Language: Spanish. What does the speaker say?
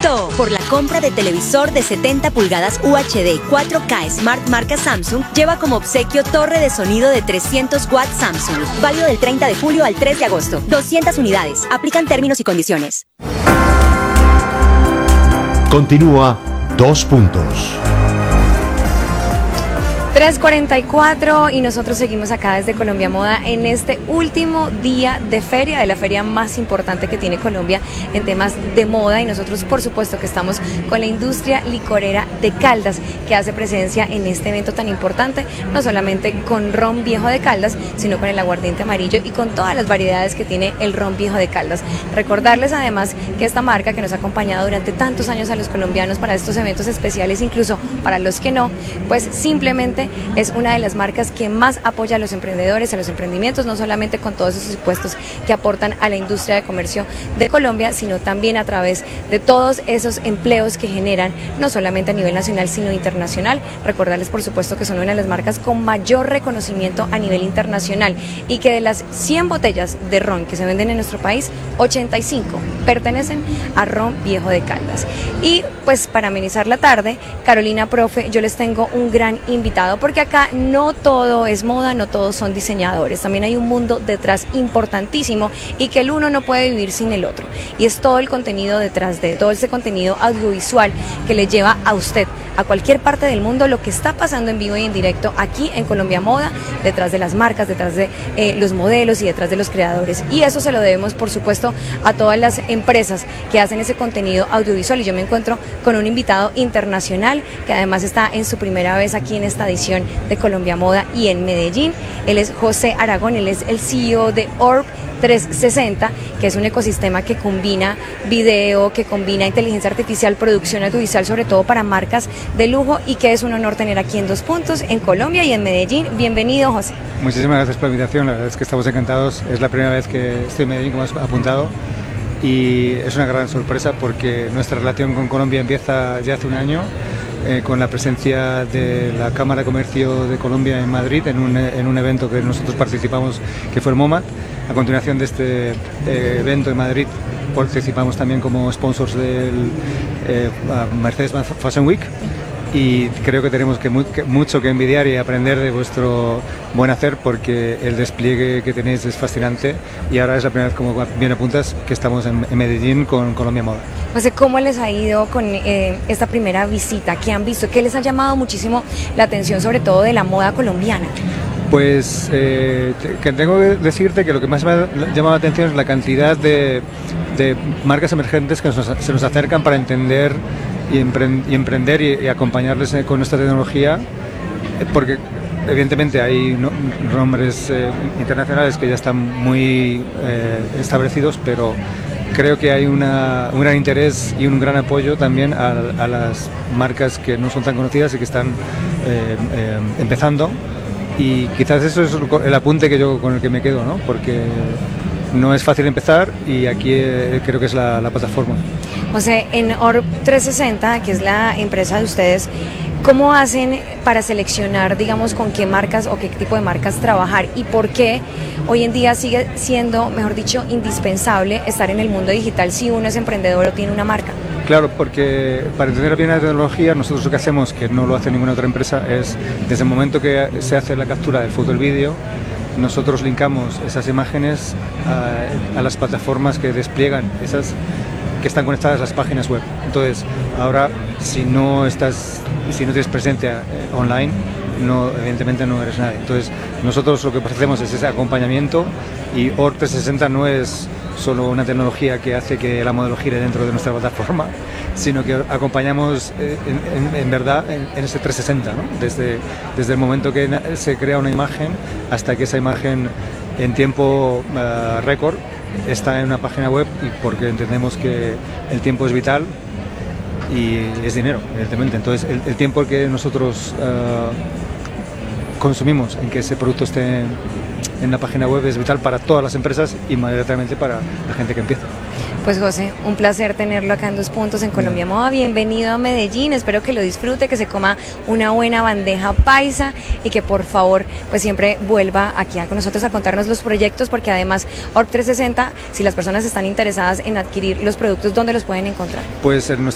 llegó. Por la compra de televisor de 70 pulgadas UHD 4K Smart marca Samsung, lleva como obsequio torre de sonido de 300 watts Samsung. Válido del 30 de julio al 3 de agosto. 200 unidades. Aplican términos y condiciones. Continúa 2 puntos. 3:44 y nosotros seguimos acá desde Colombia Moda en este último día de feria, de la feria más importante que tiene Colombia en temas de moda, y nosotros por supuesto que estamos con la industria licorera de Caldas, que hace presencia en este evento tan importante, no solamente con ron viejo de Caldas, sino con el aguardiente amarillo y con todas las variedades que tiene el ron viejo de Caldas. Recordarles además que esta marca, que nos ha acompañado durante tantos años a los colombianos para estos eventos especiales, incluso para los que no, pues simplemente es una de las marcas que más apoya a los emprendedores, a los emprendimientos, no solamente con todos esos impuestos que aportan a la industria de comercio de Colombia, sino también a través de todos esos empleos que generan, no solamente a nivel nacional, sino internacional. Recordarles, por supuesto, que son una de las marcas con mayor reconocimiento a nivel internacional, y que de las 100 botellas de ron que se venden en nuestro país, 85 pertenecen a ron viejo de Caldas. Y pues para amenizar la tarde, Carolina, profe, yo les tengo un gran invitado, porque acá no todo es moda, no todos son diseñadores, también hay un mundo detrás importantísimo, y que el uno no puede vivir sin el otro, y es todo el contenido detrás de todo ese contenido audiovisual que le lleva a usted a cualquier parte del mundo lo que está pasando en vivo y en directo aquí en Colombia Moda, detrás de las marcas, detrás de los modelos y detrás de los creadores, y eso se lo debemos por supuesto a todas las empresas que hacen ese contenido audiovisual. Y yo me encuentro con un invitado internacional que además está en su primera vez aquí en esta edición de Colombia Moda y en Medellín. Él es José Aragón, él es el CEO de Orb 360, que es un ecosistema que combina video, que combina inteligencia artificial, producción audiovisual, sobre todo para marcas de lujo, y que es un honor tener aquí en 2 puntos, en Colombia y en Medellín. Bienvenido, José. Muchísimas gracias por la invitación, la verdad es que estamos encantados, es la primera vez que estoy en Medellín, como has apuntado, y es una gran sorpresa porque nuestra relación con Colombia empieza ya hace un año, con la presencia de la Cámara de Comercio de Colombia en Madrid, en un evento que nosotros participamos, que fue el MoMA. A continuación de este evento en Madrid participamos también como sponsors del Mercedes-Benz Fashion Week, y creo que tenemos mucho que envidiar y aprender de vuestro buen hacer, porque el despliegue que tenéis es fascinante, y ahora es la primera vez, como bien apuntas, que estamos en Medellín con Colombia Moda. José, ¿cómo les ha ido con esta primera visita? ¿Qué han visto? ¿Qué les ha llamado muchísimo la atención, sobre todo de la moda colombiana? Pues que tengo que decirte que lo que más me ha llamado la atención es la cantidad de marcas emergentes que se nos acercan para entender y emprender y acompañarles con nuestra tecnología, porque evidentemente hay nombres internacionales que ya están muy establecidos, pero creo que hay un gran interés y un gran apoyo también a las marcas que no son tan conocidas y que están empezando. Y quizás eso es el apunte con el que me quedo, ¿no? Porque no es fácil empezar, y aquí creo que es la plataforma. José, en Orb 360, que es la empresa de ustedes, ¿cómo hacen para seleccionar, digamos, con qué marcas o qué tipo de marcas trabajar, y por qué hoy en día sigue siendo, mejor dicho, indispensable estar en el mundo digital si uno es emprendedor o tiene una marca? Claro, porque para entender bien la tecnología, nosotros lo que hacemos, que no lo hace ninguna otra empresa, es desde el momento que se hace la captura del foto del vídeo, nosotros linkamos esas imágenes a las plataformas que despliegan esas, que están conectadas a las páginas web. Entonces, ahora si no tienes presencia online, evidentemente no eres nadie. Entonces, nosotros lo que hacemos es ese acompañamiento, y Orb 360 no es solo una tecnología que hace que la modelo gire dentro de nuestra plataforma, sino que acompañamos en verdad en ese 360, ¿no? Desde el momento que se crea una imagen hasta que esa imagen en tiempo récord está en una página web, y porque entendemos que el tiempo es vital y es dinero, evidentemente. Entonces el tiempo que nosotros consumimos en que ese producto esté en la página web es vital para todas las empresas y mayoritariamente para la gente que empieza. Pues José, un placer tenerlo acá en 2 puntos en Colombia Moda. Bienvenido a Medellín, espero que lo disfrute, que se coma una buena bandeja paisa, y que por favor pues siempre vuelva aquí con nosotros a contarnos los proyectos, porque además Orb 360, si las personas están interesadas en adquirir los productos, ¿dónde los pueden encontrar? Pues en